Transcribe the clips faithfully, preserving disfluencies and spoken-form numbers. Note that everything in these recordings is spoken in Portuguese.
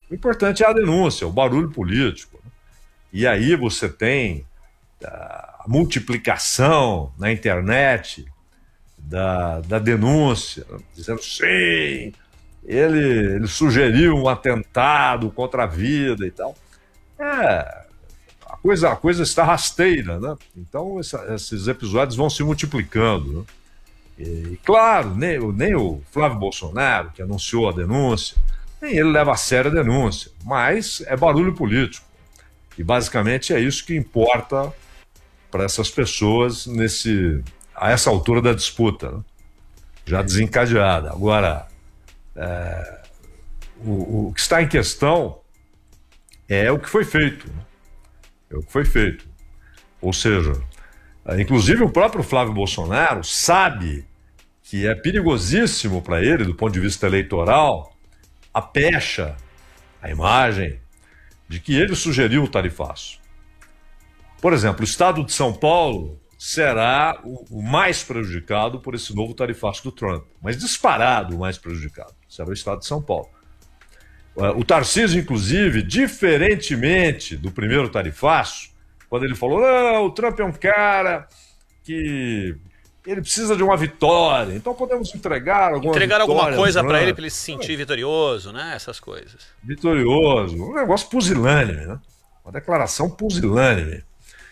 O importante é a denúncia, o barulho político. E aí você tem a multiplicação na internet da, da denúncia, dizendo sim, ele, ele sugeriu um atentado contra a vida e tal. É, a coisa, a coisa está rasteira, né? Então essa, esses episódios vão se multiplicando, né? E, claro, nem, nem o Flávio Bolsonaro, que anunciou a denúncia, nem ele leva a sério a denúncia, mas é barulho político. E basicamente é isso que importa para essas pessoas nesse, a essa altura da disputa, né? Já desencadeada. Agora, é, o, o que está em questão é o que foi feito. Né? É o que foi feito. Ou seja, inclusive o próprio Flávio Bolsonaro sabe que é perigosíssimo para ele, do ponto de vista eleitoral, a pecha, a imagem de que ele sugeriu o tarifaço. Por exemplo, o estado de São Paulo será o, o mais prejudicado por esse novo tarifaço do Trump, mas disparado o mais prejudicado será o estado de São Paulo. O Tarcísio, inclusive, diferentemente do primeiro tarifaço, quando ele falou, não, o Trump é um cara que ele precisa de uma vitória, então podemos entregar alguma Entregar vitória alguma coisa para ele, Trump. para ele se sentir vitorioso, né? Essas coisas. Vitorioso, um negócio pusilânime, né? Uma declaração pusilânime.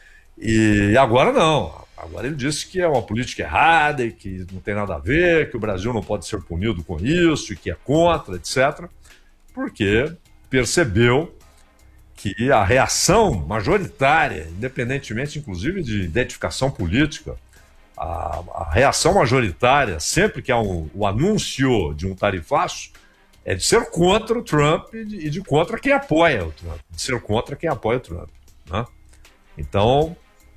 E agora não, agora ele disse que é uma política errada e que não tem nada a ver, que o Brasil não pode ser punido com isso e que é contra, etcétera, porque percebeu que a reação majoritária, independentemente inclusive de identificação política, a, a reação majoritária, sempre que há um, o anúncio de um tarifaço, é de ser contra o Trump e de, e de contra quem apoia o Trump, de ser contra quem apoia o Trump, né? Então,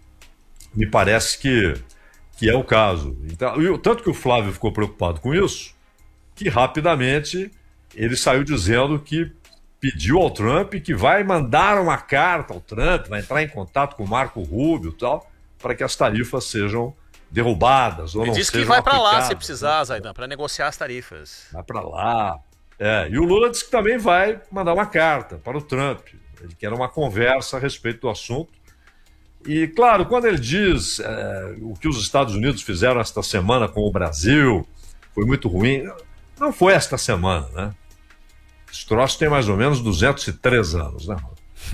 me parece que, que é o caso. Então, tanto que o Flávio ficou preocupado com isso, que rapidamente ele saiu dizendo que pediu ao Trump que vai mandar uma carta ao Trump, vai entrar em contato com o Marco Rubio e tal, para que as tarifas sejam derrubadas ou Ele não disse que sejam vai para lá aplicadas, se precisar, né? Zaidan, para negociar as tarifas. Vai para lá. É, e o Lula disse que também vai mandar uma carta para o Trump. Ele quer uma conversa a respeito do assunto. E, claro, quando ele diz é, o que os Estados Unidos fizeram esta semana com o Brasil foi muito ruim, não foi esta semana, né? Esse troço tem mais ou menos duzentos e três anos, né?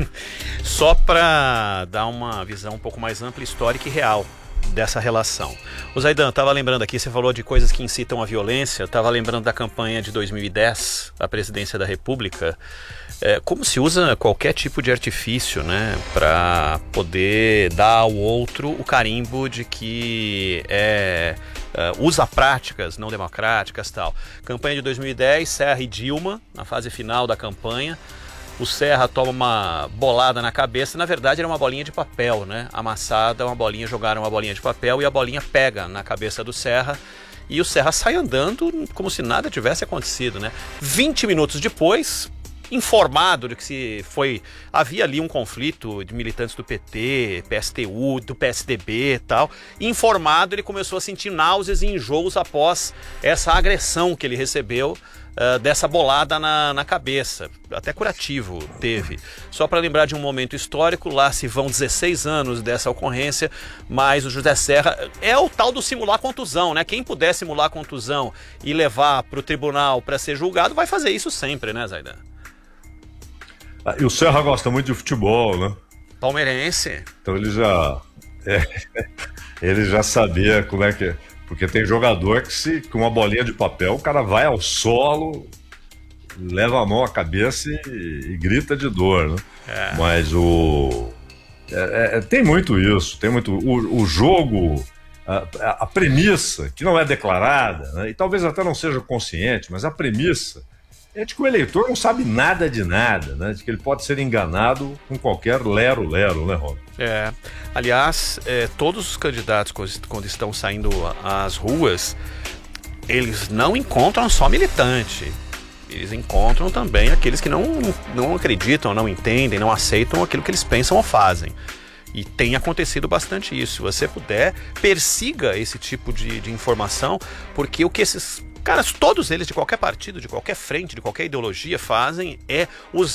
Só para dar uma visão um pouco mais ampla, histórica e real dessa relação. O Zaidan, estava lembrando aqui, você falou de coisas que incitam a violência, estava lembrando da campanha de dois mil e dez, a presidência da República, é, como se usa qualquer tipo de artifício, né, para poder dar ao outro o carimbo de que é, é, usa práticas não democráticas e tal. Campanha de dois mil e dez, Serra e Dilma, na fase final da campanha. O Serra toma uma bolada na cabeça, na verdade era uma bolinha de papel, né? Amassada, uma bolinha, jogaram uma bolinha de papel e a bolinha pega na cabeça do Serra e o Serra sai andando como se nada tivesse acontecido, né? vinte minutos depois, informado de que se foi, havia ali um conflito de militantes do P T, P S T U, do P S D B e tal, informado ele começou a sentir náuseas e enjoos após essa agressão que ele recebeu, Uh, dessa bolada na, na cabeça, até curativo teve. Só para lembrar de um momento histórico, lá se vão dezesseis anos dessa ocorrência, mas o José Serra é o tal do simular contusão, né? Quem puder simular contusão e levar para o tribunal para ser julgado, vai fazer isso sempre, né, Zaidan? Ah, e o Serra gosta muito de futebol, né? Palmeirense. Então ele já, é, ele já sabia como é que é. Porque tem jogador que, se, com uma bolinha de papel, o cara vai ao solo, leva a mão à cabeça e, e grita de dor, né? É. Mas o... É, é, tem muito isso, tem muito... O, o jogo, a, a premissa, que não é declarada, né, e talvez até não seja consciente, mas a premissa é de que o eleitor não sabe nada de nada, né? De que ele pode ser enganado com qualquer lero-lero, né, Rob? É. Aliás, é, todos os candidatos, quando estão saindo às ruas, eles não encontram só militante. Eles encontram também aqueles que não, não acreditam, não entendem, não aceitam aquilo que eles pensam ou fazem. E tem acontecido bastante isso. Se você puder, persiga esse tipo de, de informação, porque o que esses caras, todos eles de qualquer partido, de qualquer frente, de qualquer ideologia fazem é usar